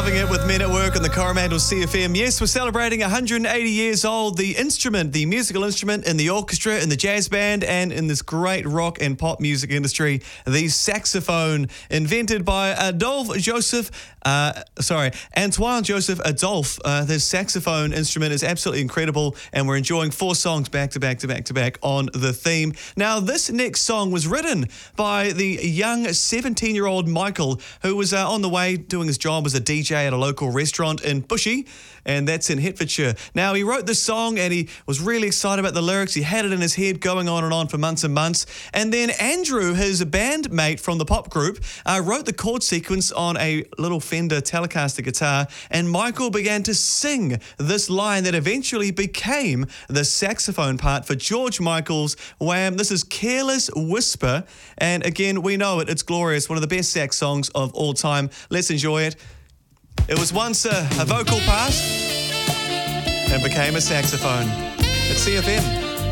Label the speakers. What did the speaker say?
Speaker 1: Loving it with Men at Work on the Coromandel CFM. Yes, we're celebrating 180 years old. The instrument, the musical instrument in the orchestra, in the jazz band, and in this great rock and pop music industry, the saxophone, invented by Antoine Joseph Adolphe. This saxophone instrument is absolutely incredible, and we're enjoying 4 songs back to back on the theme. Now, this next song was written by the young 17-year-old Michael, who was on the way doing his job as a DJ at a local restaurant in Bushy, and that's in Hertfordshire. Now, he wrote this song and he was really excited about the lyrics. He had it in his head going on and on for months and months. And then Andrew, his bandmate from the pop group, wrote the chord sequence on a little Fender Telecaster guitar, and Michael began to sing this line that eventually became the saxophone part for George Michael's Wham! This is Careless Whisper, and again, we know it. It's glorious. One of the best sax songs of all time. Let's enjoy it. It was once a vocal part and became a saxophone. At CFM.